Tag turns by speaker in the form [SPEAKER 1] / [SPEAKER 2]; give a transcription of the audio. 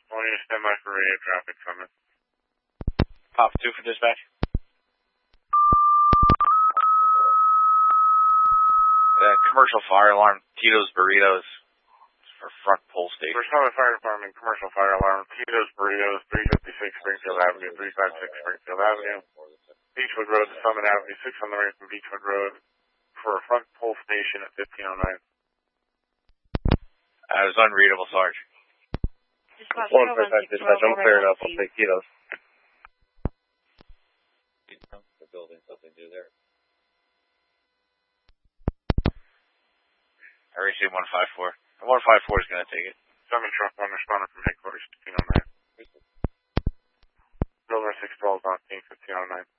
[SPEAKER 1] I want you to stand by for radio traffic coming.
[SPEAKER 2] Pop 2 for dispatch. Commercial fire alarm, Tito's Burritos for front pole station.
[SPEAKER 1] First Fire Department, commercial fire alarm, Tito's Burritos, 356 Springfield Avenue, 356 Springfield Avenue, Beechwood Road to Summit Avenue, 6 on the right from Beechwood Road for a front pole station at 1509.
[SPEAKER 2] It was unreadable, Sarge.
[SPEAKER 3] 155 dispatch, I'm cleared up. I'll take Tito's.
[SPEAKER 4] The building, something new there.
[SPEAKER 2] RAC 154. 154 is going to take it.
[SPEAKER 1] Summon truck 1 responder from headquarters, 1509. Building 612 on 1509.